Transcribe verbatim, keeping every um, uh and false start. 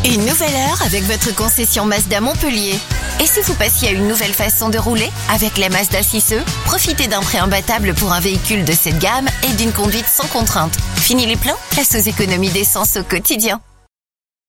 Une nouvelle heure avec votre concession Mazda Montpellier. Et si vous passiez à une nouvelle façon de rouler? Avec la Mazda six E, profitez d'un prêt imbattable pour un véhicule de cette gamme et d'une conduite sans contrainte. Fini les plans? Place aux économies d'essence au quotidien.